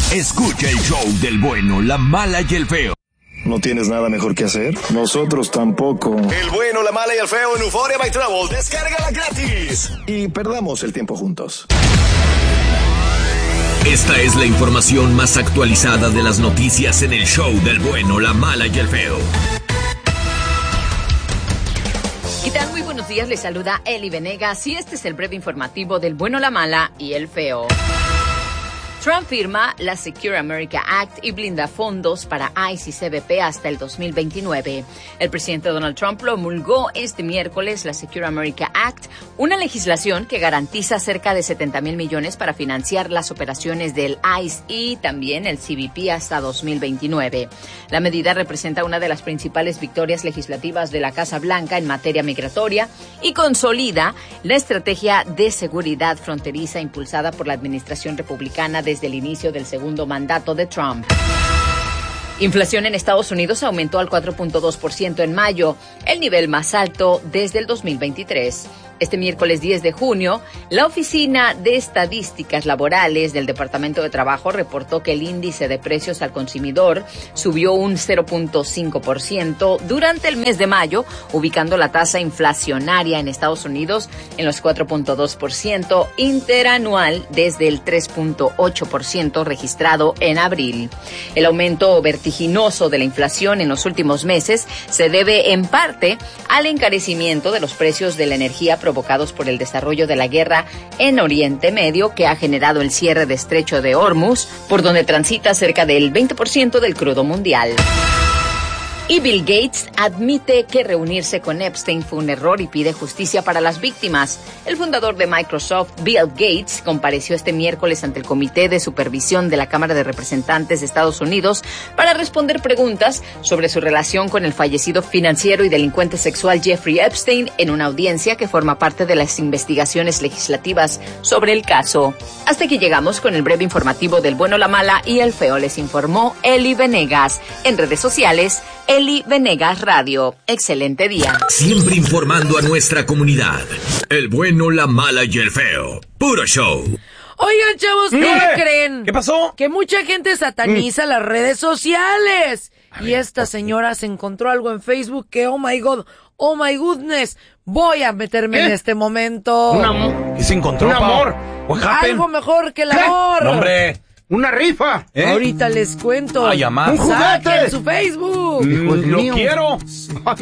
Escucha el show del bueno, la mala y el feo. ¿No tienes nada mejor que hacer? Nosotros tampoco. El bueno, la mala y el feo en Euphoria by Travel. Descárgala gratis. Y perdamos el tiempo juntos. Esta es la información más actualizada de las noticias en el show del bueno, la mala y el feo. ¿Qué tal? Muy buenos días, les saluda Eli Venegas y este es el breve informativo del bueno, la mala y el feo. Trump firma la Secure America Act y blinda fondos para ICE y CBP hasta el 2029. El presidente Donald Trump promulgó este miércoles la Secure America Act, una legislación que garantiza cerca de 70,000 millones para financiar las operaciones del ICE y también el CBP hasta 2029. La medida representa una de las principales victorias legislativas de la Casa Blanca en materia migratoria y consolida la estrategia de seguridad fronteriza impulsada por la administración republicana desde el inicio del segundo mandato de Trump. Inflación en Estados Unidos aumentó al 4.2% en mayo, el nivel más alto desde el 2023. Este miércoles 10 de junio, la Oficina de Estadísticas Laborales del Departamento de Trabajo reportó que el índice de precios al consumidor subió un 0.5% durante el mes de mayo, ubicando la tasa inflacionaria en Estados Unidos en los 4.2% interanual desde el 3.8% registrado en abril. El aumento vertiginoso de la inflación en los últimos meses se debe en parte al encarecimiento de los precios de la energía provocados por el desarrollo de la guerra en Oriente Medio, que ha generado el cierre de Estrecho de Hormuz, por donde transita cerca del 20% del crudo mundial. Y Bill Gates admite que reunirse con Epstein fue un error y pide justicia para las víctimas. El fundador de Microsoft, Bill Gates, compareció este miércoles ante el Comité de Supervisión de la Cámara de Representantes de Estados Unidos para responder preguntas sobre su relación con el fallecido financiero y delincuente sexual Jeffrey Epstein en una audiencia que forma parte de las investigaciones legislativas sobre el caso. Hasta aquí llegamos con el breve informativo del bueno, la mala y el feo. Les informó Eli Venegas. En redes sociales, Eli Venegas Radio. Excelente día. Siempre informando a nuestra comunidad. El bueno, la mala y el feo. Puro show. Oigan, chavos, ¿qué creen? ¿Qué pasó? Que mucha gente sataniza las redes sociales. Y esta señora se encontró algo en Facebook que, oh my God, oh my goodness, voy a meterme en este momento. Un amor. ¿Qué se encontró, Un amor. Algo mejor que el amor. No, hombre. Una rifa. Ahorita les cuento. Ay, amá. Un juguete. Saquen su Facebook. Lo quiero.